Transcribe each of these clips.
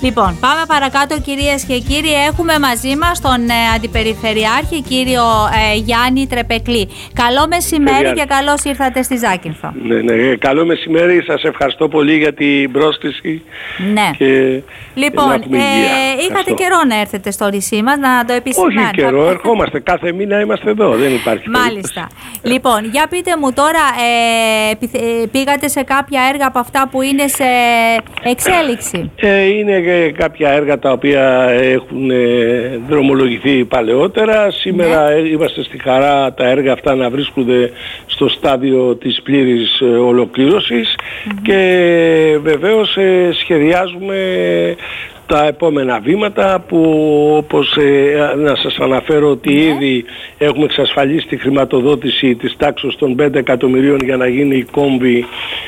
Λοιπόν, πάμε παρακάτω κυρίες και κύριοι. Έχουμε μαζί μας τον Αντιπεριφερειάρχη κύριο Γιάννη Τρεπεκλή. Καλό μεσημέρι και καλώς ήρθατε στη Ζάκυνθο. Ναι, καλό μεσημέρι. Σας ευχαριστώ πολύ για την πρόσκληση. Ναι. Και λοιπόν, είχατε καιρό να έρθετε στο νησί μας, να το επισημάνετε. Όχι καιρό, ερχόμαστε. Κάθε μήνα είμαστε εδώ. Δεν υπάρχει. Μάλιστα. Λοιπόν, για πείτε μου τώρα, πήγατε σε κάποια έργα από αυτά που είναι σε εξέλιξη? Είναι κάποια έργα τα οποία έχουν δρομολογηθεί παλαιότερα. Σήμερα είμαστε στη χαρά τα έργα αυτά να βρίσκονται στο στάδιο της πλήρης ολοκλήρωσης και βεβαίως σχεδιάζουμε τα επόμενα βήματα που, όπως να σας αναφέρω ότι ήδη έχουμε εξασφαλίσει τη χρηματοδότηση της τάξης των 5 εκατομμυρίων για να γίνει η κόμβη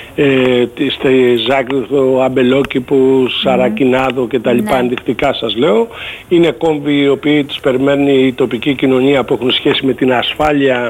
στη Ζάκυνθο, Αμπελόκηπο, Σαρακινάδο και τα λοιπά ενδεικτικά σας λέω. Είναι κόμβοι οι οποίοι τους περιμένει η τοπική κοινωνία που έχουν σχέση με την ασφάλεια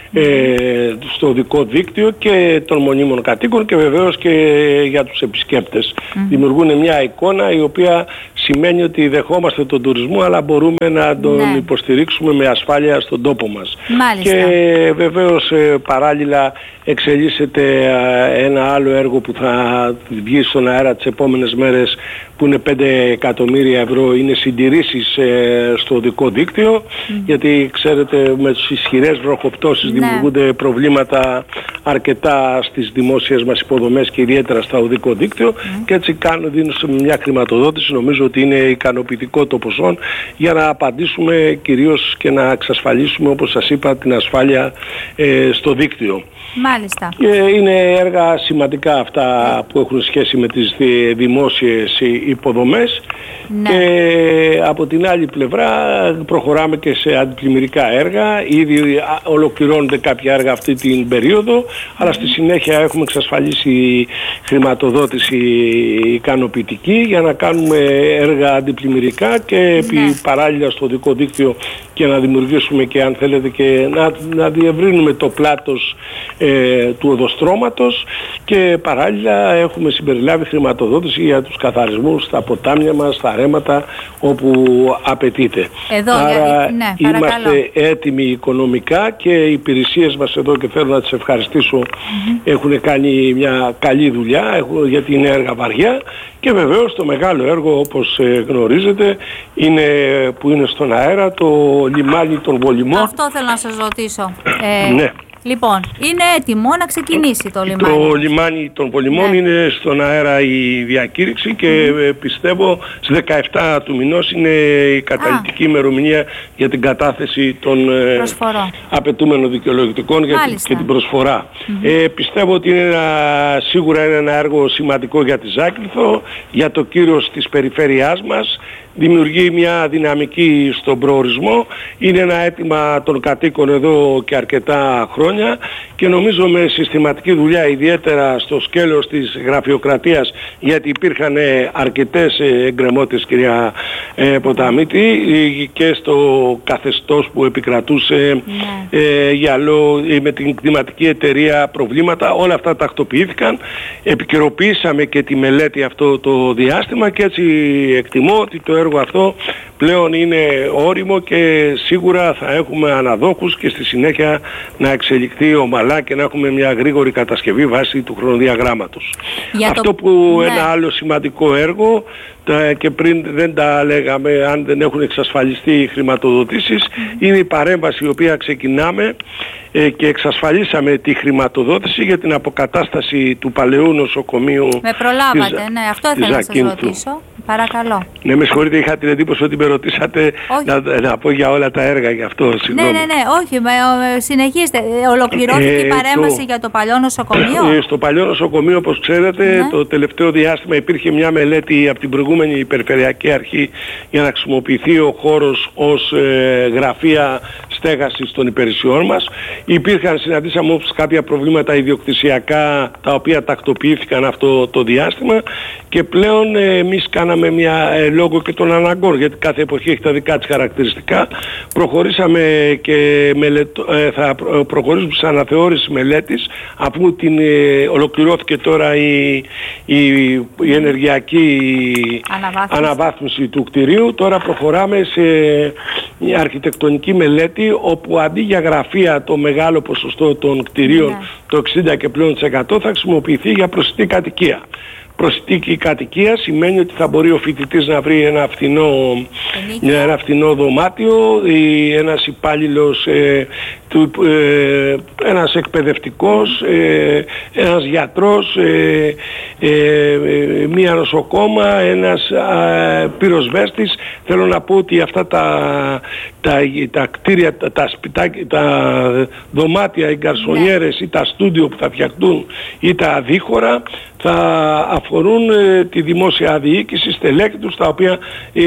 στο οδικό δίκτυο και των μονίμων κατοίκων και βεβαίως και για τους επισκέπτες. Δημιουργούν μια εικόνα η οποία σημαίνει ότι δεχόμαστε τον τουρισμό αλλά μπορούμε να τον υποστηρίξουμε με ασφάλεια στον τόπο μας. Μάλιστα. Και βεβαίως παράλληλα εξελίσσεται ένα άλλο έργο που θα βγει στον αέρα τις επόμενες μέρες που είναι 5 εκατομμύρια ευρώ, είναι συντηρήσεις στο οδικό δίκτυο γιατί ξέρετε με τις ισχυρές βροχοπτώσεις δημιουργούνται προβλήματα αρκετά στις δημόσιες μας υποδομές και ιδιαίτερα στο οδικό δίκτυο και έτσι δίνουν μια χρηματοδότηση, νομίζω ότι είναι ικανοποιητικό το ποσό για να απαντήσουμε κυρίως και να εξασφαλίσουμε όπως σας είπα την ασφάλεια στο δίκτυο. Μάλιστα. Είναι έργα σημαντικά αυτά που έχουν σχέση με τις δημόσιες υποδομές και από την άλλη πλευρά προχωράμε και σε αντιπλημμυρικά έργα. Ήδη ολοκληρώνονται κάποια έργα αυτή την περίοδο αλλά στη συνέχεια έχουμε εξασφαλίσει χρηματοδότηση ικανοποιητική για να κάνουμε έργα αντιπλημμυρικά και παράλληλα στο οδικό δίκτυο και να δημιουργήσουμε και αν θέλετε και να διευρύνουμε το πλάτος του οδοστρώματος και παράλληλα έχουμε συμπεριλάβει χρηματοδότηση για τους καθαρισμούς στα ποτάμια μας, στα ρέματα όπου απαιτείται. Άρα είμαστε έτοιμοι οικονομικά και οι υπηρεσίες μας εδώ και θέλω να τις ευχαριστήσω έχουν κάνει μια καλή δουλειά γιατί είναι έργα βαριά και βεβαίως το μεγάλο έργο όπως γνωρίζετε είναι, που είναι στον αέρα το λιμάνι των Βολημών. Αυτό θέλω να σας ρωτήσω. Ναι. Λοιπόν, είναι έτοιμο να ξεκινήσει το λιμάνι. Το λιμάνι των Βολημών είναι στον αέρα η διακήρυξη και πιστεύω στις 17 του μηνός είναι η καταλυτική ημερομηνία για την κατάθεση των απαιτούμενων δικαιολογητικών και την προσφορά. Πιστεύω ότι είναι σίγουρα είναι ένα έργο σημαντικό για τη Ζάκυνθο, για το κύρος της περιφέρειάς μας. Δημιουργεί μια δυναμική στον προορισμό, είναι ένα αίτημα των κατοίκων εδώ και αρκετά χρόνια και νομίζω με συστηματική δουλειά ιδιαίτερα στο σκέλος της γραφειοκρατίας γιατί υπήρχαν αρκετές εγκρεμότητες κυρία Ποταμίτη και στο καθεστώς που επικρατούσε με την κτηματική εταιρεία προβλήματα, όλα αυτά τακτοποιήθηκαν, επικαιροποιήσαμε και τη μελέτη αυτό το διάστημα και έτσι εκτιμώ ότι το έργο αυτό πλέον είναι όριμο και σίγουρα θα έχουμε αναδόχους και στη συνέχεια να εξελιχθεί ομαλά και να έχουμε μια γρήγορη κατασκευή βάσει του χρονοδιαγράμματος. Αυτό που ένα άλλο σημαντικό έργο και πριν δεν τα λέγαμε αν δεν έχουν εξασφαλιστεί οι χρηματοδοτήσεις είναι η παρέμβαση η οποία ξεκινάμε και εξασφαλίσαμε τη χρηματοδότηση για την αποκατάσταση του παλαιού νοσοκομείου. Με προλάβατε, αυτό ήθελα να σας ρωτήσω. Παρακαλώ. Ναι, με συγχωρείτε, είχα την εντύπωση ότι με ρωτήσατε να πω για όλα τα έργα γι' αυτό. Συγγνώμη. Ναι, όχι, συνεχίστε. Ολοκληρώθηκε η παρέμβαση για το παλιό νοσοκομείο. Στο παλιό νοσοκομείο, όπως ξέρετε, το τελευταίο διάστημα υπήρχε μια μελέτη από την προηγούμενη Περιφερειακή Αρχή για να χρησιμοποιηθεί ο χώρος ως γραφεία στέγασης των υπηρεσιών μας. Συναντήσαμε όμως κάποια προβλήματα ιδιοκτησιακά τα οποία τακτοποιήθηκαν αυτό το διάστημα και πλέον εμείς κάναμε κάναμε λόγω και των αναγκών, γιατί κάθε εποχή έχει τα δικά της χαρακτηριστικά, προχωρήσαμε και θα προχωρήσουμε σε αναθεώρηση μελέτης, αφού ολοκληρώθηκε τώρα η ενεργειακή αναβάθμιση του κτηρίου. Τώρα προχωράμε σε μια αρχιτεκτονική μελέτη, όπου αντί για γραφεία το μεγάλο ποσοστό των κτηρίων, το 60 και πλέον %, θα χρησιμοποιηθεί για προσιτή κατοικία. Προσιτή κατοικία σημαίνει ότι θα μπορεί ο φοιτητής να βρει ένα φθηνό δωμάτιο, ή ένας υπάλληλος, ένας εκπαιδευτικός, ένας γιατρός, μία νοσοκόμα, ένας πυροσβέστης. Θέλω να πω ότι αυτά τα κτίρια, τα δωμάτια, οι γκαρσονιέρες ή τα στούντιο που θα φτιαχτούν ή τα δίχωρα θα αφορούν τη δημόσια διοίκηση, στελέχη τους, τα οποία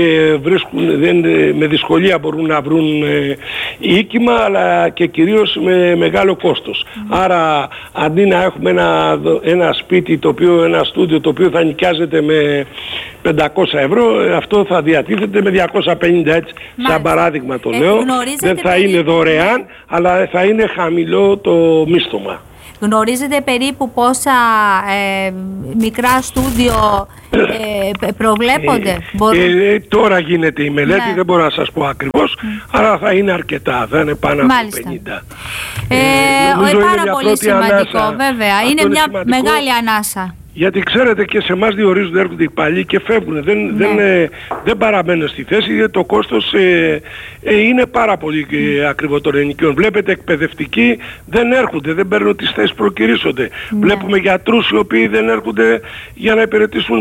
με δυσκολία μπορούν να βρουν οίκημα, αλλά και κυρίως με μεγάλο κόστος. Άρα αντί να έχουμε ένα σπίτι, ένα στούντιο το οποίο θα νοικιάζεται με 500 €, αυτό θα διατίθεται με 250, έτσι, σαν παράδειγμα το λέω. Δεν θα είναι δωρεάν, αλλά θα είναι χαμηλό το μίσθωμα. Γνωρίζετε περίπου πόσα μικρά στούντιο προβλέπονται? Τώρα γίνεται η μελέτη, δεν μπορώ να σας πω ακριβώς, αλλά θα είναι αρκετά, δεν είναι πάνω από 50. Πάρα πολύ σημαντικό, βέβαια. Είναι μια μεγάλη ανάσα. Γιατί ξέρετε, και σε εμάς διορίζονται, έρχονται οι παλιοί και φεύγουν. Δεν παραμένουν στη θέση, γιατί το κόστος είναι πάρα πολύ ακριβό των ενοικίων. Βλέπετε, εκπαιδευτικοί δεν έρχονται, δεν παίρνουν τις θέσεις, προκυρήσονται. Βλέπουμε γιατρούς οι οποίοι δεν έρχονται για να υπηρετήσουν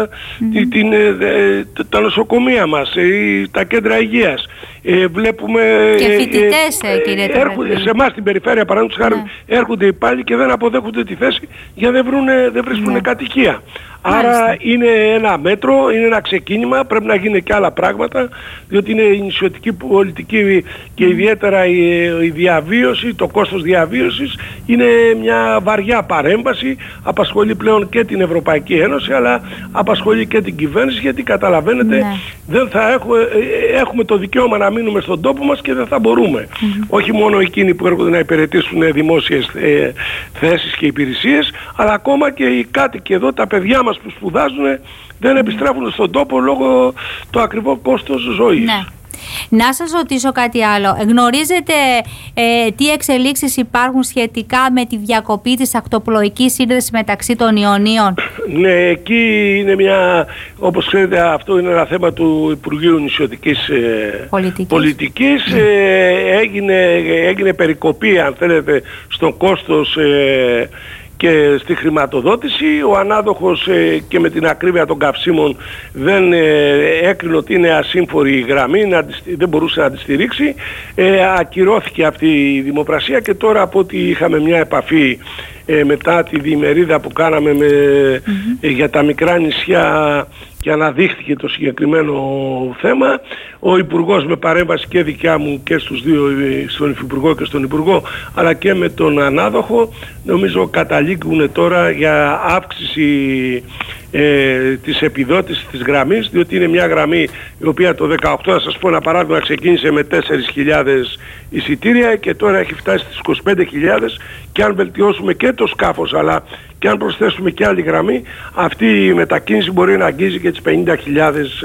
τα νοσοκομεία μας ή τα κέντρα υγείας. Βλέπουμε και φοιτητές, κύριε Τρεπεκλή. Σε εμάς στην περιφέρεια, παραδείγματος χάρη, έρχονται οι υπάλληλοι και δεν αποδέχονται τη θέση, γιατί δεν βρίσκουν κατοικία. Άρα είναι ένα μέτρο, είναι ένα ξεκίνημα, πρέπει να γίνει και άλλα πράγματα, διότι είναι η νησιωτική πολιτική και ιδιαίτερα η διαβίωση, το κόστος διαβίωσης είναι μια βαριά παρέμβαση, απασχολεί πλέον και την Ευρωπαϊκή Ένωση, αλλά απασχολεί και την κυβέρνηση, γιατί καταλαβαίνετε δεν θα έχουμε το δικαίωμα να μείνουμε στον τόπο μας και δεν θα μπορούμε. Όχι μόνο εκείνοι που έρχονται να υπηρετήσουν δημόσιες θέσεις και υπηρεσίες, αλλά ακόμα και οι κάτοικοι εδώ, τα παιδιά μας που σπουδάζουν, δεν επιστρέφουν στον τόπο λόγω το ακριβό κόστος ζωής. Ναι. Να σας ρωτήσω κάτι άλλο. Γνωρίζετε τι εξελίξεις υπάρχουν σχετικά με τη διακοπή της ακτοπλοϊκής σύνδεσης μεταξύ των Ιωνίων? Ναι, εκεί είναι όπως ξέρετε, αυτό είναι ένα θέμα του Υπουργείου Νησιωτικής Πολιτικής. Έγινε περικοπή, αν θέλετε, στον κόστος και στη χρηματοδότηση. Ο ανάδοχος και με την ακρίβεια των καυσίμων δεν έκρινε ότι είναι ασύμφορη η γραμμή, δεν μπορούσε να τη στηρίξει. Ακυρώθηκε αυτή η δημοπρασία και τώρα, από ό,τι είχαμε μια επαφή μετά τη διημερίδα που κάναμε για τα μικρά νησιά και αναδείχθηκε το συγκεκριμένο θέμα, ο Υπουργός, με παρέμβαση και δικιά μου και στους δύο, στον Υφυπουργό και στον Υπουργό, αλλά και με τον ανάδοχο, νομίζω καταλήγουν τώρα για αύξηση της επιδότησης της γραμμής, διότι είναι μια γραμμή η οποία το 2018, θα σας πω ένα παράδειγμα, ξεκίνησε με 4.000 εισιτήρια και τώρα έχει φτάσει στις 25.000, και αν βελτιώσουμε και το σκάφος, αλλά και αν προσθέσουμε και άλλη γραμμή, αυτή η μετακίνηση μπορεί να αγγίζει και τις 50.000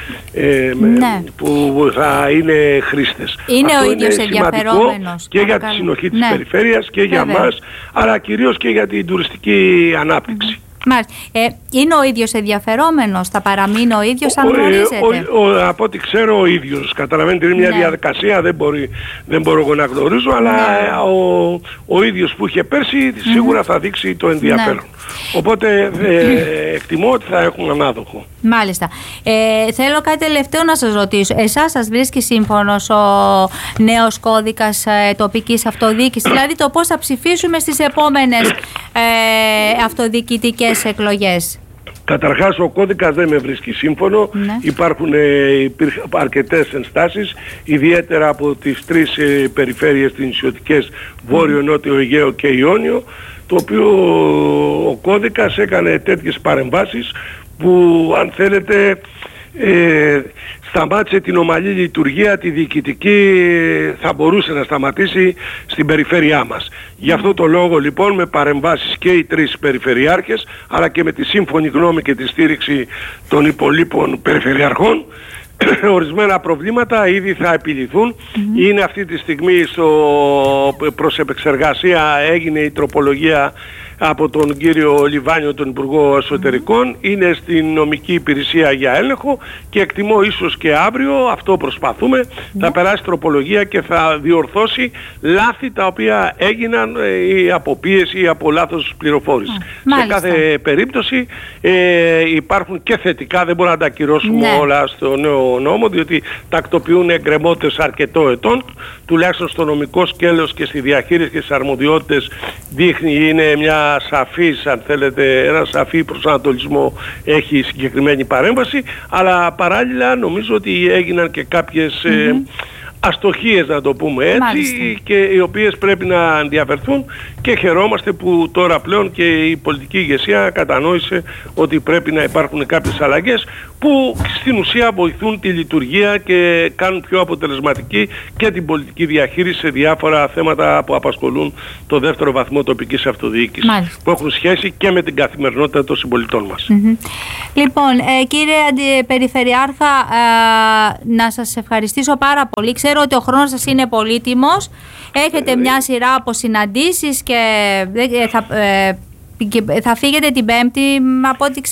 που θα είναι χρήστες. Είναι ο ίδιος ενδιαφερόμενος και για τη συνοχή της περιφέρειας και για μας, αλλά κυρίως και για την τουριστική ανάπτυξη. Είναι ο ίδιος ενδιαφερόμενος, θα παραμείνει ο ίδιος, αν γνωρίζετε? Από ό,τι ξέρω, ο ίδιος. Καταλαβαίνετε, είναι μια διαδικασία, δεν μπορώ εγώ να γνωρίζω, αλλά ο ίδιος που είχε πέρσι σίγουρα θα δείξει το ενδιαφέρον. Οπότε εκτιμώ ότι θα έχουν ανάδοχο. Μάλιστα. Θέλω κάτι τελευταίο να σας ρωτήσω. Εσάς σας βρίσκει σύμφωνος ο νέος κώδικας τοπικής αυτοδιοίκησης, δηλαδή το πώς θα ψηφίσουμε στις επόμενες αυτοδιοικητικές εκλογές? Καταρχάς, ο κώδικας δεν με βρίσκει σύμφωνο. Υπήρχαν αρκετές ενστάσεις, ιδιαίτερα από τις τρεις περιφέρειες τις νησιωτικές, Βόρειο, Νότιο Αιγαίο και Ιόνιο, το οποίο ο κώδικας έκανε τέτοιες παρεμβάσεις που αν θέλετε σταμάτησε την ομαλή λειτουργία, τη διοικητική θα μπορούσε να σταματήσει στην περιφέρειά μας. Γι' αυτό το λόγο λοιπόν με παρεμβάσεις και οι 3 περιφερειάρχες, αλλά και με τη σύμφωνη γνώμη και τη στήριξη των υπολείπων περιφερειαρχών, ορισμένα προβλήματα ήδη θα επιληθούν. Είναι αυτή τη στιγμή προς επεξεργασία, έγινε η τροπολογία από τον κύριο Λιβάνιο, τον Υπουργό Εσωτερικών, είναι στην νομική υπηρεσία για έλεγχο και εκτιμώ ίσως και αύριο, αυτό προσπαθούμε, θα περάσει τροπολογία και θα διορθώσει λάθη τα οποία έγιναν ή από πίεση ή από λάθος πληροφόρηση. Σε κάθε περίπτωση υπάρχουν και θετικά, δεν μπορούμε να τα ακυρώσουμε όλα στο νέο νόμο, διότι τακτοποιούν εγκρεμότητες αρκετό ετών, τουλάχιστον στο νομικό σκέλος και στη διαχείριση και στις αρμοδιότητες δείχνει, είναι μια σαφής, αν θέλετε, ένα σαφή προσανατολισμό έχει συγκεκριμένη παρέμβαση, αλλά παράλληλα νομίζω ότι έγιναν και κάποιες αστοχίες, να το πούμε έτσι, και οι οποίες πρέπει να ενδιαφερθούν, και χαιρόμαστε που τώρα πλέον και η πολιτική ηγεσία κατανόησε ότι πρέπει να υπάρχουν κάποιες αλλαγές που στην ουσία βοηθούν τη λειτουργία και κάνουν πιο αποτελεσματική και την πολιτική διαχείριση σε διάφορα θέματα που απασχολούν το δεύτερο βαθμό τοπικής αυτοδιοίκησης, που έχουν σχέση και με την καθημερινότητα των συμπολιτών μας. Λοιπόν, κύριε Αντιπεριφερειάρχα, να σας ευχαριστήσω πάρα πολύ. Ξέρω ότι ο χρόνος σας είναι πολύτιμος. Έχετε μια σειρά από συναντήσεις και θα φύγετε την Πέμπτη, από ό,τι